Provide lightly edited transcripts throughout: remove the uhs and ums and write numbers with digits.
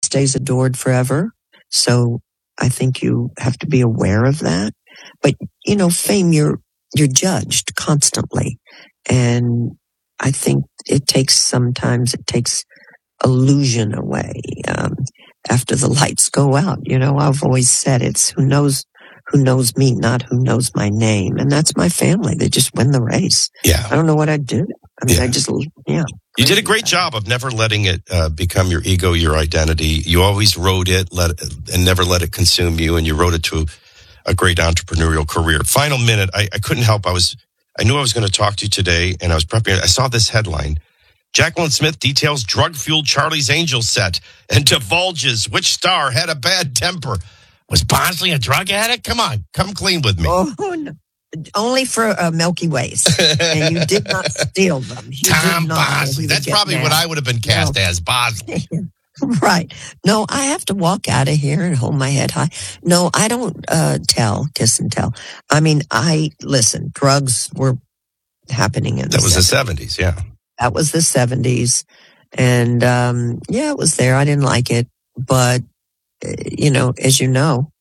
stays adored forever. So I think you have to be aware of that. But, fame, you're judged constantly. And I think sometimes it takes illusion away. After the lights go out, I've always said it's who knows me, not who knows my name. And that's my family. They just win the race. Yeah. I don't know what I'd do. I mean, You did a great job of never letting it become your ego, your identity. You always wrote it, and never let it consume you. And you wrote it to a great entrepreneurial career. Final minute. I couldn't help. I knew I was going to talk to you today, and I was prepping. I saw this headline. Jacqueline Smith details drug-fueled Charlie's Angels set and divulges which star had a bad temper. Was Bosley a drug addict? Come on, come clean with me. Oh, no. Only for Milky Ways. And you did not steal them. Tom Bosley. That's probably what I would have been cast as, Bosley. Right. No, I have to walk out of here and hold my head high. No, I don't kiss and tell. I mean, listen, drugs were happening in the 70s. That was the 70s, yeah. That was the 70s. And, it was there. I didn't like it. But, as you know,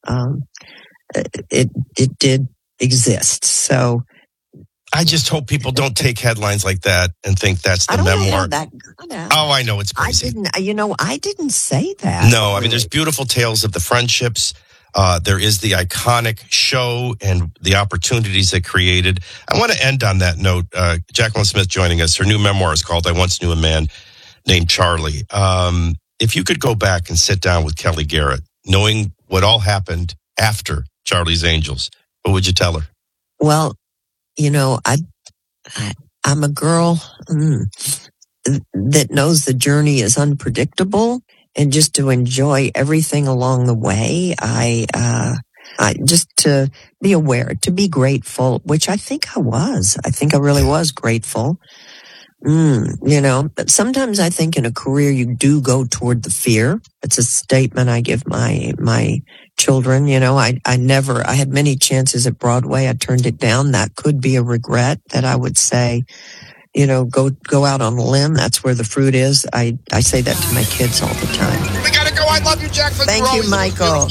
it did exist. So I just hope people don't take headlines like that and think that's the memoir. Oh, I know it's crazy. I didn't say that. No, I mean, there's beautiful tales of the friendships. There is the iconic show and the opportunities it created. I want to end on that note. Jacqueline Smith joining us. Her new memoir is called I Once Knew a Man Named Charlie. If you could go back and sit down with Kelly Garrett, knowing what all happened after Charlie's Angels, what would you tell her? Well, I'm a girl that knows the journey is unpredictable, and just to enjoy everything along the way. I just to be aware, to be grateful, which I think I was. I think I really was grateful. But sometimes I think in a career you do go toward the fear. It's a statement I give my children. I had many chances at Broadway. I turned it down. That could be a regret that I would say, go out on a limb. That's where the fruit is. I say that to my kids all the time. We gotta go. I love you, Jacqueline. Thank you, Michael.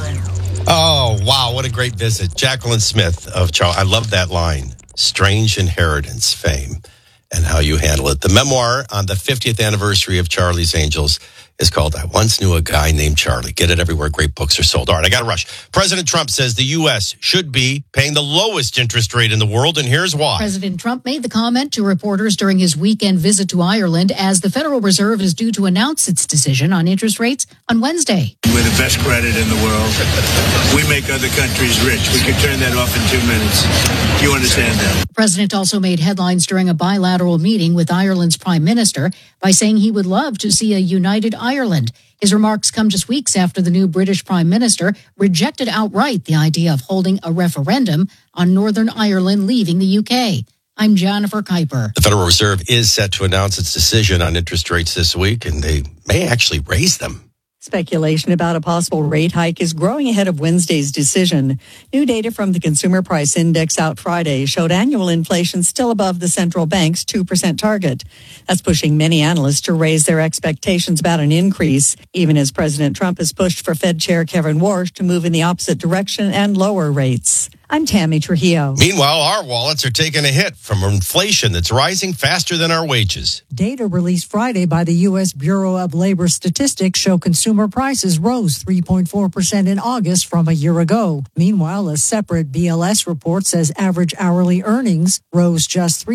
Oh, wow. What a great visit. Jacqueline Smith of Charlie. I love that line. Strange inheritance, fame, and how you handle it. The memoir on the 50th anniversary of Charlie's Angels is called I Once Knew a Guy Named Charlie. Get it everywhere great books are sold. All right, I got to rush. President Trump says the U.S. should be paying the lowest interest rate in the world, and here's why. President Trump made the comment to reporters during his weekend visit to Ireland as the Federal Reserve is due to announce its decision on interest rates on Wednesday. We're the best credit in the world. We make other countries rich. We could turn that off in 2 minutes. Do you understand that? The president also made headlines during a bilateral meeting with Ireland's prime minister by saying he would love to see a united Ireland. His remarks come just weeks after the new British prime minister rejected outright the idea of holding a referendum on Northern Ireland leaving the UK. I'm Jennifer Kuiper. The Federal Reserve is set to announce its decision on interest rates this week, and they may actually raise them. Speculation about a possible rate hike is growing ahead of Wednesday's decision. New data from the Consumer Price Index out Friday showed annual inflation still above the central bank's 2% target. That's pushing many analysts to raise their expectations about an increase, even as President Trump has pushed for Fed Chair Kevin Warsh to move in the opposite direction and lower rates. I'm Tammy Trujillo. Meanwhile, our wallets are taking a hit from inflation that's rising faster than our wages. Data released Friday by the U.S. Bureau of Labor Statistics show consumer prices rose 3.4% in August from a year ago. Meanwhile, a separate BLS report says average hourly earnings rose just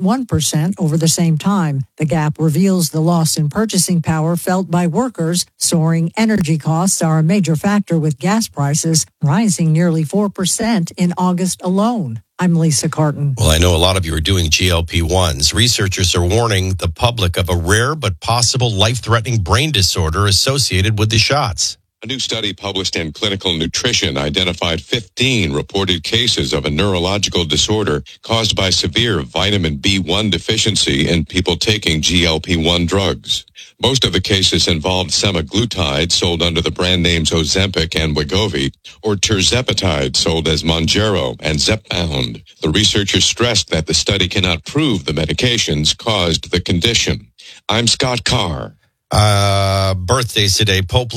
3.1% over the same time. The gap reveals the loss in purchasing power felt by workers. Soaring energy costs are a major factor, with gas prices rising nearly 4% in August alone. I'm Lisa Carton. Well, I know a lot of you are doing GLP-1s. Researchers are warning the public of a rare but possible life-threatening brain disorder associated with the shots. A new study published in Clinical Nutrition identified 15 reported cases of a neurological disorder caused by severe vitamin B1 deficiency in people taking GLP-1 drugs. Most of the cases involved semaglutide, sold under the brand names Ozempic and Wegovy, or tirzepatide, sold as Mounjaro and Zepbound. The researchers stressed that the study cannot prove the medications caused the condition. I'm Scott Carr. Birthdays today. Pope